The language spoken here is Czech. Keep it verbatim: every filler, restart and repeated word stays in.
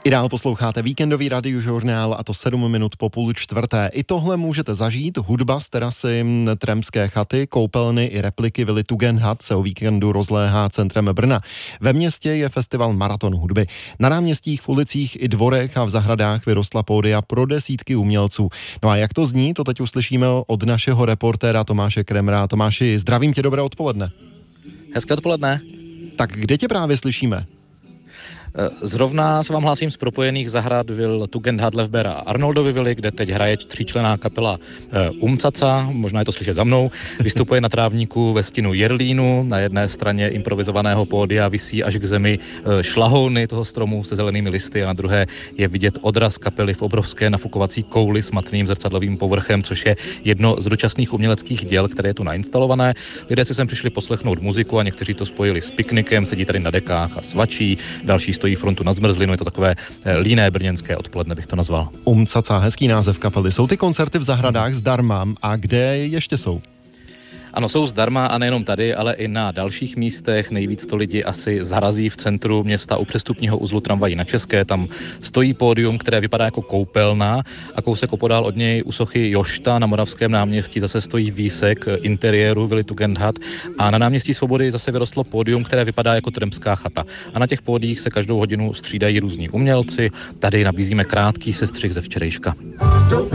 I dál posloucháte víkendový radiožurnál, a to sedm minut po půl čtvrté. I tohle můžete zažít. Hudba z terasy Tremské chaty, koupelny i repliky vily Tugendhat se o víkendu rozléhá centrem Brna. Ve městě je festival Maraton hudby. Na náměstích, v ulicích i dvorech a v zahradách vyrostla pódia pro desítky umělců. No a jak to zní, to teď uslyšíme od našeho reportéra Tomáše Kremra. Tomáši, zdravím tě, dobré odpoledne. Hezké odpoledne. Tak kde tě právě slyšíme? Zrovna se vám hlásím z propojených zahrad vil Tugendhat Levbera a Arnoldovy vily, kde teď hraje tříčlenná kapela Umcaca, možná je to slyšet za mnou, vystupuje na trávníku ve stínu Jerlínu, na jedné straně improvizovaného pódia visí až k zemi šlahouny toho stromu se zelenými listy a na druhé je vidět odraz kapely v obrovské nafukovací kouli s matným zrcadlovým povrchem, což je jedno z dočasných uměleckých děl, které je tu nainstalované. Lidé si sem přišli poslechnout muziku a někteří to spojili s piknikem, sedí tady na dekách a svačí, další stojí frontu na zmrzlinu, je to takové líné brněnské odpoledne, bych to nazval. Umcaca, hezký název kapely. Jsou ty koncerty v zahradách zdarma a kde ještě jsou? Ano, jsou zdarma a nejenom tady, ale i na dalších místech. Nejvíc to lidi asi zarazí v centru města u přestupního uzlu tramvají na České. Tam stojí pódium, které vypadá jako koupelna a kousek opodál od něj u sochy Jošta na Moravském náměstí zase stojí výsek interiéru vily Tugendhat a na náměstí Svobody zase vyrostlo pódium, které vypadá jako Tremská chata. A na těch pódiích se každou hodinu střídají různí umělci. Tady nabízíme krátký sestřih ze včerejška.